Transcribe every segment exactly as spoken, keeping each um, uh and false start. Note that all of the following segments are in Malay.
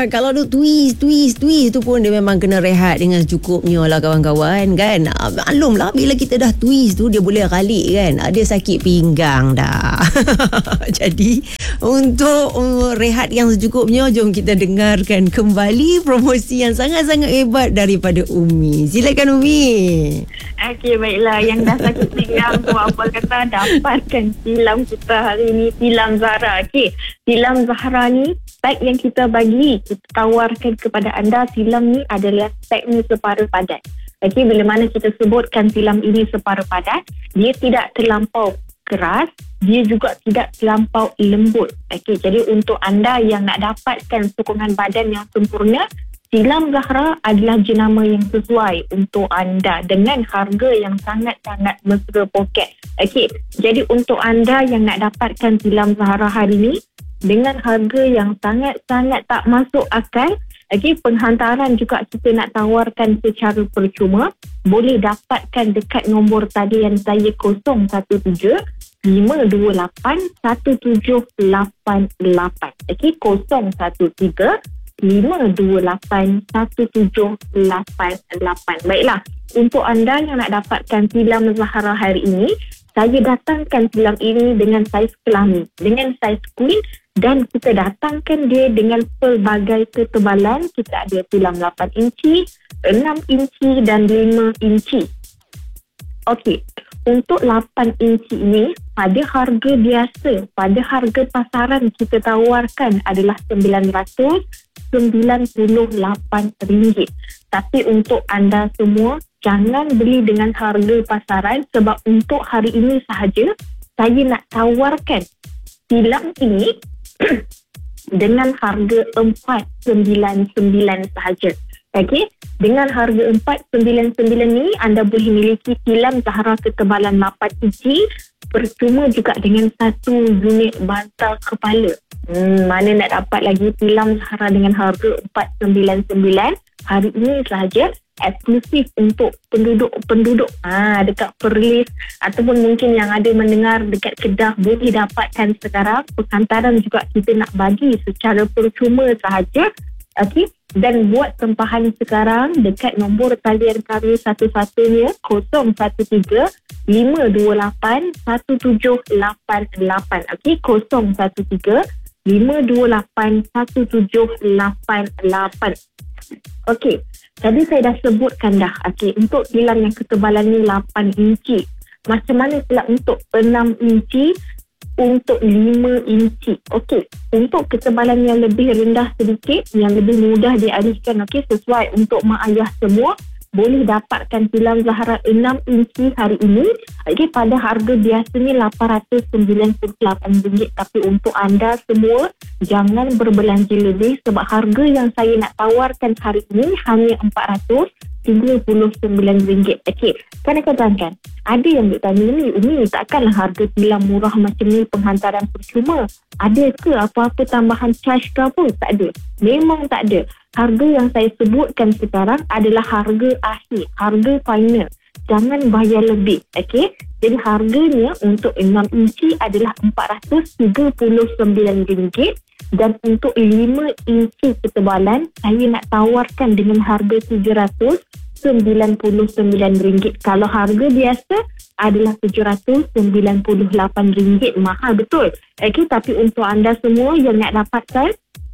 Kalau tu twist, twist, twist tu pun dia memang kena rehat dengan secukupnya lah kawan-kawan kan. Ah, maklum lah bila kita dah twist tu dia boleh ralik kan. Ah, dia sakit pinggang dah. Jadi untuk uh, rehat yang secukupnya, jom kita dengarkan kembali promosi yang sangat-sangat hebat daripada Umi. Silakan Umi. Okey, baiklah. Yang dah sakit pinggang tu apa kata dapatkan silam kita hari ni, silam Zahra. Okey, silam Zahra ni pack yang kita bagi, kita tawarkan kepada anda. Silam ni adalah pack ni separuh padat. Okey, bila mana kita sebutkan silam ini separuh padat, dia tidak terlampau keras, dia juga tidak terlampau lembut. Okey, jadi untuk anda yang nak dapatkan sokongan badan yang sempurna, silam Zahra adalah jenama yang sesuai untuk anda dengan harga yang sangat-sangat mesra poket. Okey, jadi untuk anda yang nak dapatkan silam Zahra hari ni dengan harga yang sangat-sangat tak masuk akal, okey, penghantaran juga kita nak tawarkan secara percuma. Boleh dapatkan dekat nombor talian saya kosong satu tujuh lima dua lapan satu tujuh lapan lapan. Okey, kosong satu tiga lima dua lapan satu tujuh lapan lapan. Baiklah, untuk anda yang nak dapatkan silam Zahra hari ini, saya datangkan silam ini dengan saiz kelamin, dengan saiz queen, dan kita datangkan dia dengan pelbagai ketebalan. Kita ada silam lapan inci, enam inci dan lima inci. Okey, untuk lapan inci ini pada harga biasa, pada harga pasaran kita tawarkan adalah sembilan ratus sembilan puluh lapan ringgit. Tapi untuk anda semua, jangan beli dengan harga pasaran sebab untuk hari ini sahaja saya nak tawarkan silam ini dengan harga empat sembilan sembilan sahaja. Okey, dengan harga empat sembilan sembilan ni anda boleh miliki silam Zahra ketebalan lapan inci percuma juga dengan satu unit bantal kepala. Hmm, mana nak dapat lagi silam Zahra dengan harga empat sembilan sembilan hari ini sahaja, eksklusif untuk penduduk-penduduk ha, dekat Perlis ataupun mungkin yang ada mendengar dekat Kedah boleh dapatkan sekarang. Penghantaran juga kita nak bagi secara percuma sahaja. Okey, dan buat tempahan sekarang dekat nombor talian kami satu-satunya kosong satu tiga lima dua lapan satu tujuh lapan lapan. Okey, kosong satu tiga lima dua lapan satu tujuh lapan lapan. Okey, tadi saya dah sebutkan dah. Okey, untuk silam yang ketebalan ni lapan inci. Macam mana pula untuk enam inci, untuk lima inci? Okey, untuk ketebalan yang lebih rendah sedikit, yang lebih mudah dialihkan, okey, sesuai untuk mak ayah semua, boleh dapatkan silam Zahra enam inci hari ini. Okey, pada harga biasanya lapan ratus sembilan puluh lapan ringgit. Tapi untuk anda semua, jangan berbelanja lebih sebab harga yang saya nak tawarkan hari ini hanya empat ratus tiga puluh sembilan ringgit. Okey, kadang-kadang kan ada yang duk tanya ni, Umi, takkanlah harga silam murah macam ni penghantaran percuma? Ada ke apa-apa tambahan charge ke apa? Tak ada. Memang tak ada. Harga yang saya sebutkan sekarang adalah harga akhir, harga final. Jangan bayar lebih. Okey, jadi harganya untuk enam inci adalah empat ratus tiga puluh sembilan ringgit. Dan untuk lima inci ketebalan, saya nak tawarkan dengan harga tujuh ratus sembilan puluh sembilan ringgit. Kalau harga biasa adalah tujuh ratus sembilan puluh lapan ringgit. Mahal betul. Okey, tapi untuk anda semua yang nak dapatkan,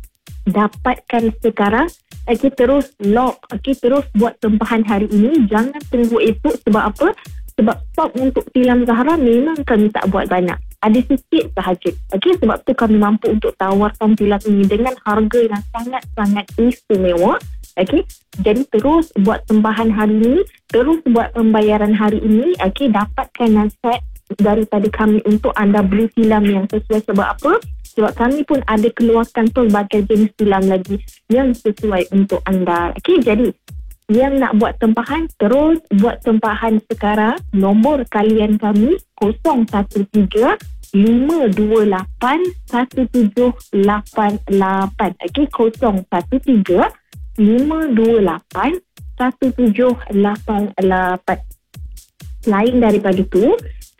dapatkan sekarang. Okey, terus lock. Okey, terus buat tempahan hari ini. Jangan tunggu esok. Sebab apa? Sebab stok untuk silam Zahra memang kami tak buat banyak. Ada sikit sahaja. Okey, sebab tu kami mampu untuk tawarkan silam ini dengan harga yang sangat-sangat istimewa. Okey, jadi terus buat tempahan hari ini, terus buat pembayaran hari ini. Okey, dapatkan nasihat daripada kami untuk anda beli silam yang sesuai. Sebab apa? Sebab kami pun ada keluarkan pelbagai jenis silam lagi yang sesuai untuk anda. Okey, jadi yang nak buat tempahan, terus buat tempahan sekarang. Nombor kalian kami kosong satu tiga lima dua lapan satu tujuh lapan lapan. Okey, kosong satu tiga lima dua lapan satu tujuh lapan lapan. Selain daripada itu,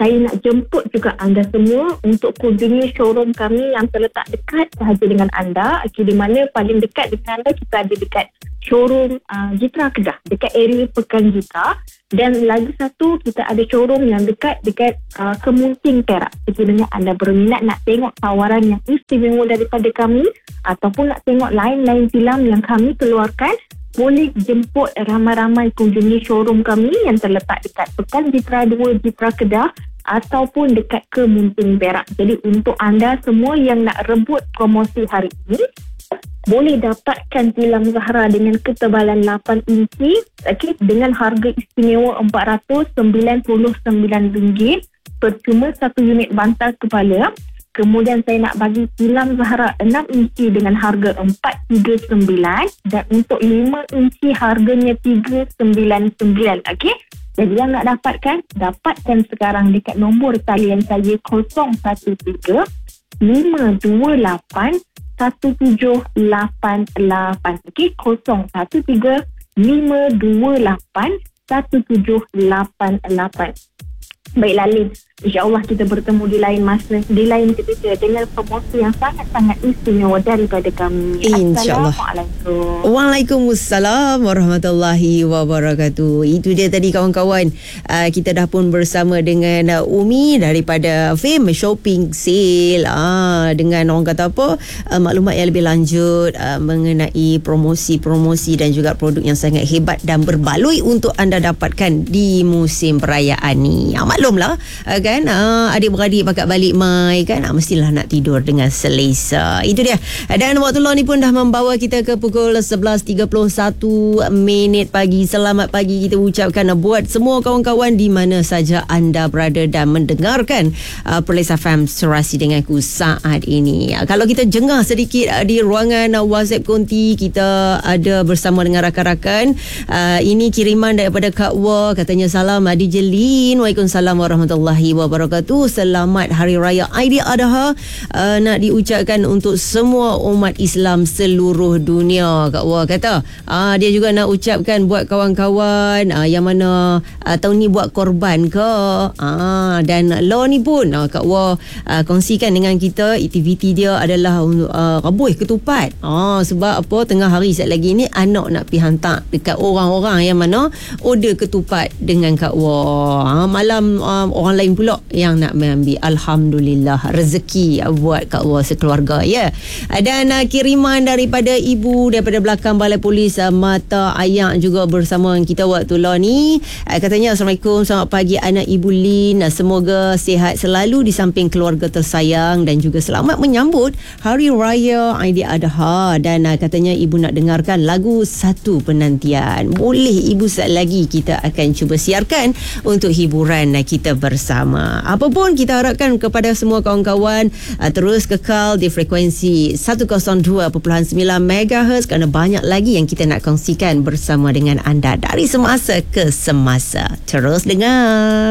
saya nak jemput juga anda semua untuk kunjungi showroom kami yang terletak dekat sahaja dengan anda. Okay, di mana paling dekat dengan anda kita ada dekat showroom uh, Jitra Kedah, dekat area Pekan Jitra. Dan lagi satu, kita ada showroom yang dekat dekat uh, Kemunting Perak. Sekiranya anda berminat nak tengok tawaran yang istimewa daripada kami ataupun nak tengok lain-lain filem yang kami keluarkan, boleh jemput ramai-ramai kunjungi showroom kami yang terletak dekat Pekan Jitra dua, Jitra Kedah ataupun dekat Kemunting Perak. Jadi untuk anda semua yang nak rebut promosi hari ini, boleh dapatkan tilam Zahra dengan ketebalan lapan inci, okay, dengan harga istimewa empat ratus sembilan puluh sembilan ringgit percuma satu unit bantal kepala. Kemudian saya nak bagi tilam Zahra enam inci dengan harga empat tiga sembilan, dan untuk lima inci harganya tiga sembilan sembilan. Okey. Jadi yang nak dapatkan, dapatkan sekarang dekat nombor talian saya kosong satu tiga lima dua lapan satu tujuh lapan lapan. Okey, kosong satu tiga lima dua lapan satu tujuh lapan lapan. Baiklah Lin, insya-Allah kita bertemu di lain masa, di lain ketika dengan promosi yang sangat-sangat istimewa daripada kami. InsyaAllah. Assalamualaikum. Waalaikumsalam warahmatullahi wabarakatuh. Itu dia tadi kawan-kawan. Uh, kita dah pun bersama dengan uh, Umi daripada Fame Shopping Sale. Uh, dengan orang kata apa, uh, maklumat yang lebih lanjut uh, mengenai promosi-promosi dan juga produk yang sangat hebat dan berbaloi untuk anda dapatkan di musim perayaan ni. Uh, maklumlah uh, kan, uh, adik-beradik pakat balik mai kan, uh, mestilah nak tidur dengan selesa. Itu dia. Dan waktu law ni pun dah membawa kita ke pukul sebelas tiga puluh satu minit pagi. Selamat pagi kita ucapkan uh, buat semua kawan-kawan di mana saja anda berada dan mendengarkan uh, Perlis F M serasi denganku saat ini. Uh, kalau kita jengah sedikit uh, di ruangan uh, WhatsApp konti, kita ada bersama dengan rakan-rakan. Uh, ini kiriman daripada Kak Wa, katanya salam Adi Jelin. Waalaikumsalam warahmatullahi wabarakatuh. Selamat Hari Raya Aidiladha uh, nak diucapkan untuk semua umat Islam seluruh dunia. Kak Wah kata uh, dia juga nak ucapkan buat kawan-kawan uh, yang mana uh, tahun ni buat korban ke, uh, dan law ni pun uh, Kak Wah uh, kongsikan dengan kita aktiviti dia adalah uh, rabuih ketupat. uh, sebab apa, tengah hari sekejap lagi ni anak nak pergi hantar dekat orang-orang yang mana order ketupat dengan Kak Wah. uh, malam Um, orang lain pula yang nak mengambil. Alhamdulillah rezeki uh, buat Kak Wah sekeluarga ya. Uh, dan uh, kiriman daripada ibu daripada belakang Balai Polis uh, Mata Ayak juga bersama kita waktu law ni. Uh, katanya Assalamualaikum, selamat pagi anak Ibu Lin. Uh, semoga sihat selalu di samping keluarga tersayang dan juga selamat menyambut Hari Raya Aidiladha. Dan uh, katanya ibu nak dengarkan lagu Satu Penantian. Boleh ibu sekejap lagi kita akan cuba siarkan untuk hiburan uh, kita bersama. Apapun kita harapkan kepada semua kawan-kawan uh, terus kekal di frekuensi seratus dua perpuluhan sembilan megahertz kerana banyak lagi yang kita nak kongsikan bersama dengan anda dari semasa ke semasa. Terus dengar.